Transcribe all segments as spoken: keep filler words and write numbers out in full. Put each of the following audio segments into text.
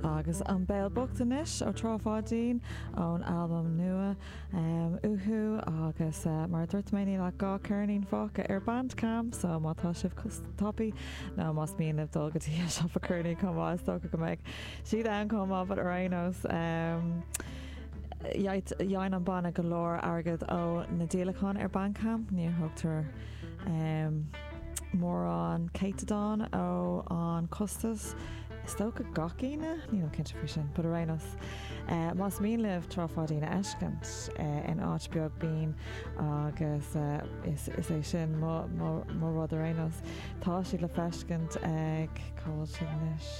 agus an béal buchtanis ó tráfádín ón album nua um, uhu agus uh, mar dúirt méí le gá cearnín fáca ar Bandcamp so mátá sibh topi ná más míanamh dulgadtí sefa cearní comá tócha go méid siad an comá bud arénos um, Jain an banna go leir agad ó na déalachán ar Bandcamp ní thugtar um, mór an Caitadán ó an Costas is tócha gacíine ní an cinnte fri sin bud arénos uh, más míon libh tráfádína eiscint uh, in áit beag bín agus uh, is, is é sin má rud arénos tá si le feiscint ag cáil sin leis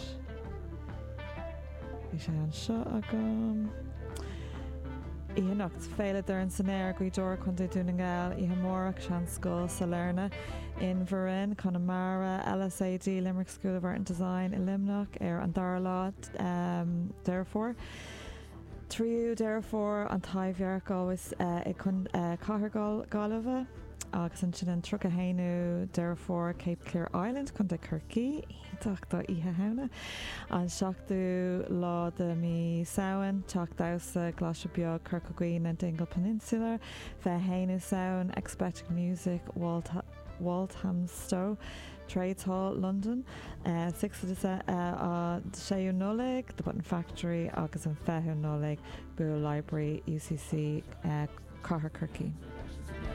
bhí sé an seo agam Íhannacht féile ar an sannéir go dúir chun dúna gáil í mór sean scóil sa Lerna in Bhuireann Connemara L S A D Limerick School of Art and Design in Limnach ar an dar lá um, therefore tríú therefore an taimhhear gáis uh, i chun uh, cathair gáilmhe agus an sin an tro a héanú therefore Cape Clear Island chun de Kirky ítach do ihe hena an seachtú lá de mí saoin teach dása glas beag Kirkagouin and Dingle Peninsula fe héanú saoin Expected Music Walt Walthamstow Trades Hall London uh, six of the uh, séú nóleg the Button Factory agus an fehu nóleg Bull Library U C C uh, Cathair Kirky